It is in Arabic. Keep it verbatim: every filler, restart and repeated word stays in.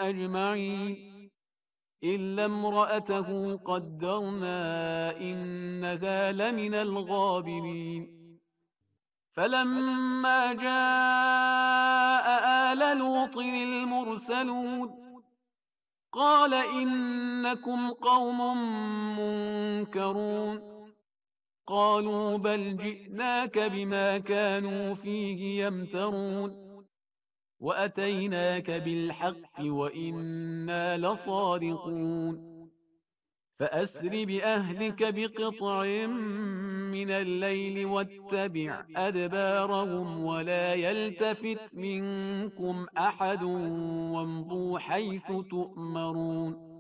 أجمعين إلا امرأته قدرنا إنها لمن الغابرين فلما جاء آل لوط المرسلون قال إنكم قوم منكرون قالوا بل جئناك بما كانوا فيه يمترون وأتيناك بالحق وإنا لصادقون فأسر بأهلك بقطع من الليل واتبع أدبارهم ولا يلتفت منكم أحد وامضوا حيث تؤمرون